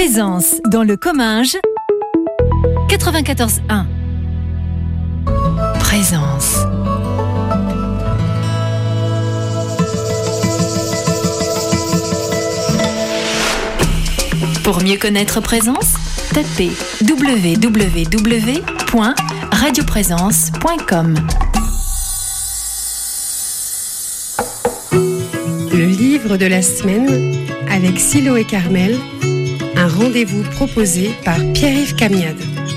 Présence dans le Comminges 94.1. Présence. Pour mieux connaître Présence, tapez www.radioprésence.com. Le livre de la semaine avec Silo et Carmel, un rendez-vous proposé par Pierre-Yves Camiade.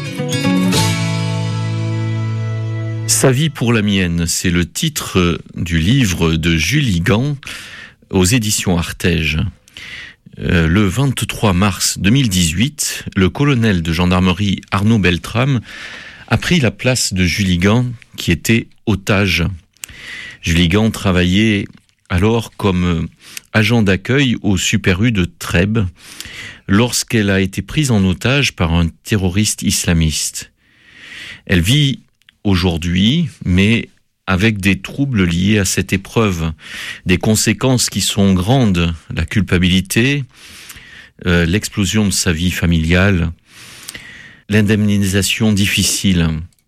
Sa vie pour la mienne, c'est le titre du livre de Julie Gant aux éditions Artege. Le 23 mars 2018, le colonel de gendarmerie Arnaud Beltrame a pris la place de Julie Gant, qui était otage. Julie Gant travaillait alors comme agent d'accueil au Super U de Trèbes, lorsqu'elle a été prise en otage par un terroriste islamiste. Elle vit aujourd'hui, mais avec des troubles liés à cette épreuve, des conséquences qui sont grandes, la culpabilité, l'explosion de sa vie familiale, l'indemnisation difficile.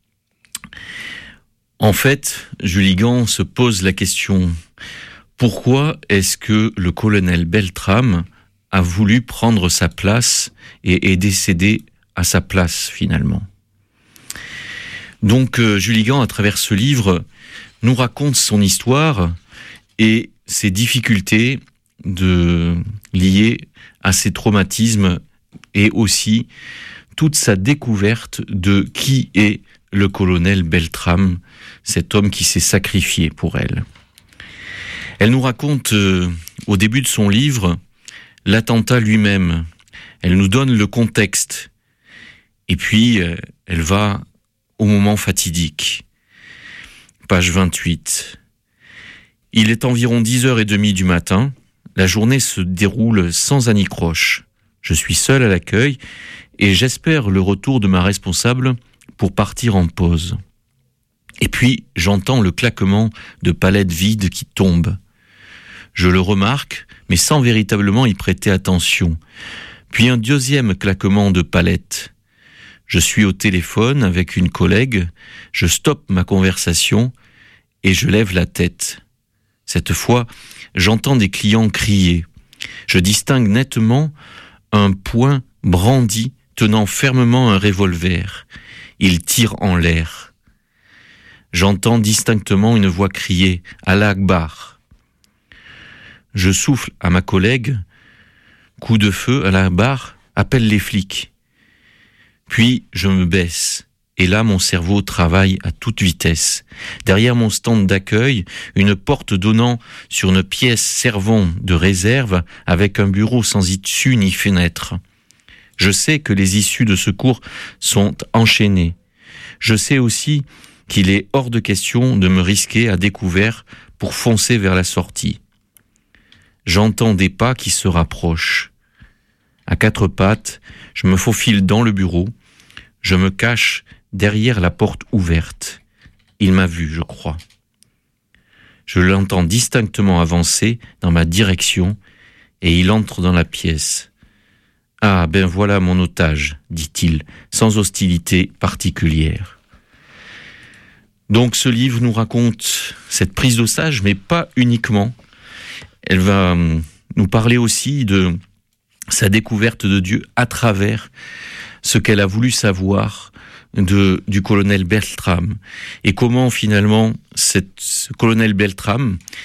En fait, Julie Gant se pose la question: pourquoi est-ce que le colonel Beltrame a voulu prendre sa place et est décédé à sa place finalement? Donc Julie Gant, à travers ce livre, nous raconte son histoire et ses difficultés liées à ses traumatismes et aussi toute sa découverte de qui est le colonel Beltrame, cet homme qui s'est sacrifié pour elle. Elle nous raconte au début de son livre l'attentat lui-même. Elle nous donne le contexte. Et puis elle va au moment fatidique. Page 28. Il est environ 10h30 du matin. La journée se déroule sans anicroche. Je suis seul à l'accueil et j'espère le retour de ma responsable pour partir en pause. Et puis, j'entends le claquement de palettes vides qui tombent. Je le remarque, mais sans véritablement y prêter attention. Puis un deuxième claquement de palettes. Je suis au téléphone avec une collègue, je stoppe ma conversation et je lève la tête. Cette fois, j'entends des clients crier. Je distingue nettement un poing brandi tenant fermement un revolver. Il tire en l'air. J'entends distinctement une voix crier « Allah Akbar ». Je souffle à ma collègue « Coup de feu, Allah Akbar, appelle les flics ». Puis je me baisse, et là mon cerveau travaille à toute vitesse. Derrière mon stand d'accueil, une porte donnant sur une pièce servant de réserve avec un bureau sans issue ni fenêtre. Je sais que les issues de secours sont enchaînées. Je sais aussi qu'il est hors de question de me risquer à découvert pour foncer vers la sortie. J'entends des pas qui se rapprochent. À quatre pattes, je me faufile dans le bureau. Je me cache derrière la porte ouverte. Il m'a vu, je crois. Je l'entends distinctement avancer dans ma direction et il entre dans la pièce. « Ah, ben voilà mon otage, dit-il, sans hostilité particulière. » Donc ce livre nous raconte cette prise d'otage, mais pas uniquement. Elle va nous parler aussi de sa découverte de Dieu à travers ce qu'elle a voulu savoir du colonel Beltrame et comment finalement ce colonel Beltrame